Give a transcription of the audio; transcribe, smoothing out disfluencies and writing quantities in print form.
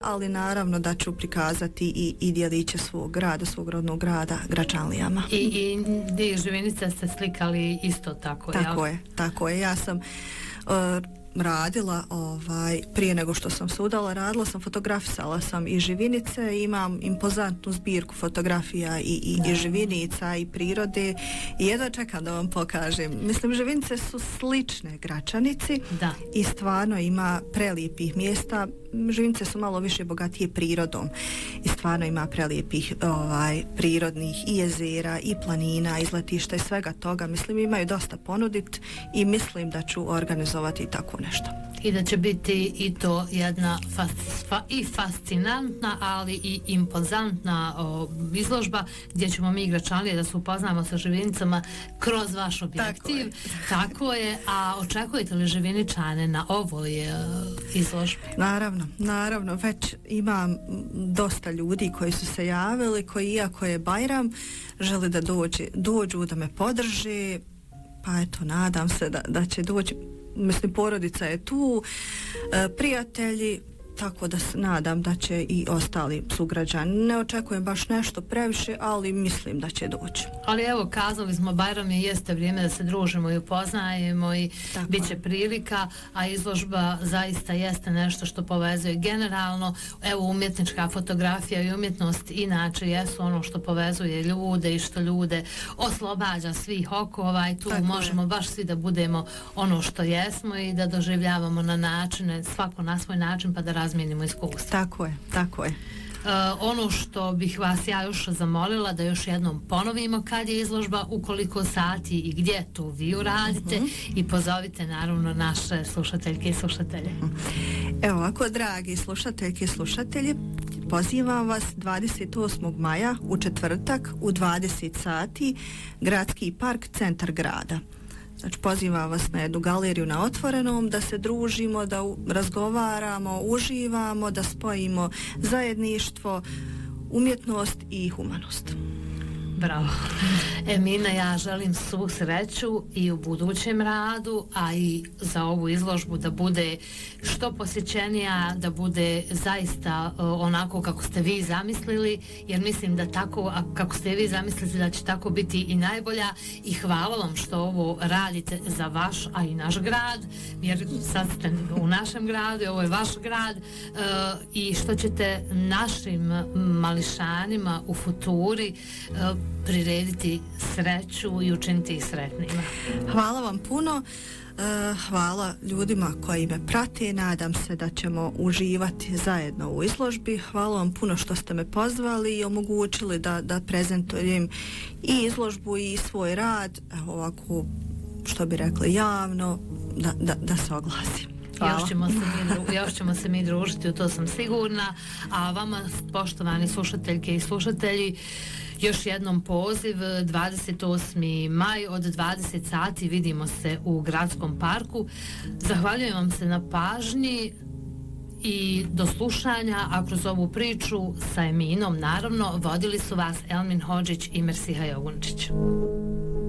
ali naravno da ću prikazati i djeliće svog grada, svog rodnog grada Gračanlijama. I gdje Živinica ste slikali isto tako, jel? Tako je. Ja sam radila prije nego što sam se udala, radila sam, fotografisala sam i Živinice, imam impozantnu zbirku fotografija i Živinica i prirode i jedva čekam da vam pokažem. Mislim, Živinice su slične Gračanici i stvarno ima prelijepih mjesta. Živinice su malo više bogatije prirodom i stvarno ima prelijepih prirodnih i jezera i planina, izletišta i svega toga. Mislim, imaju dosta ponudit i mislim da ću organizovati tako nešto. I da će biti i to jedna i fascinantna, ali i impozantna izložba gdje ćemo mi Gračanlije da se upoznamo sa Živinicama kroz vaš objektiv. Tako je. A očekujete li Živiničane na ovoj izložbi? Naravno, već imam dosta ljudi koji su se javili, koji iako je Bajram žele da dođu da me podrže, pa eto, nadam se da će doći. Mislim, porodica je tu, prijatelji, tako da se nadam da će i ostali sugrađani. Ne očekujem baš nešto previše, ali mislim da će doći. Ali evo, kazali smo, Bajram jeste vrijeme da se družimo i upoznajemo i bit će prilika, a izložba zaista jeste nešto što povezuje generalno. Evo, umjetnička fotografija i umjetnost inače jesu ono što povezuje ljude i što ljude oslobađa svih okova i tu možemo baš svi da budemo ono što jesmo i da doživljavamo na načine, svako na svoj način, pa da razmijenimo iskustva. Tako je. Ono što bih vas ja još zamolila da još jednom ponovimo kad je izložba, u koliko sati i gdje to vi uradite i pozovite naravno naše slušateljke i slušatelje. Evo ovako, dragi slušateljke i slušatelji, pozivam vas 28. maja u četvrtak u 20 sati, Gradski park, centar grada. Znači, pozivam vas na jednu galeriju na otvorenom, da se družimo, da razgovaramo, uživamo, da spojimo zajedništvo, umjetnost i humanost. Bravo. Emina, ja želim svu sreću i u budućem radu, a i za ovu izložbu da bude što posjećenija, da bude zaista onako kako ste vi zamislili, jer mislim da tako, kako ste vi zamislili, da će tako biti i najbolja, i hvala vam što ovo radite za vaš, a i naš grad, jer sad ste u našem gradu, ovo je vaš grad, i što ćete našim mališanima u futuri prirediti sreću i učiniti ih sretnima. Hvala vam puno. Hvala ljudima koji me prate, nadam se da ćemo uživati zajedno u izložbi. Hvala vam puno što ste me pozvali i omogućili da prezentujem i izložbu i svoj rad, ovako, što bi rekli, javno, da se oglasim. Još ćemo se mi družiti, u to sam sigurna, a vama, poštovani slušateljke i slušatelji, još jednom poziv, 28. maj od 20 sati vidimo se u Gradskom parku. Zahvaljujem vam se na pažnji i do slušanja, a kroz ovu priču sa Eminom naravno vodili su vas Elmin Hodžić i Mersiha Jogunčić.